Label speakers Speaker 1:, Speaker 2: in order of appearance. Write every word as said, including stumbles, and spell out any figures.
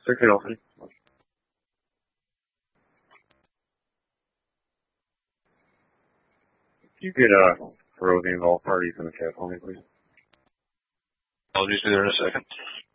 Speaker 1: Circuit open. If you could uh, throw the involved parties in the chat for me, please.
Speaker 2: I'll just do there in a second.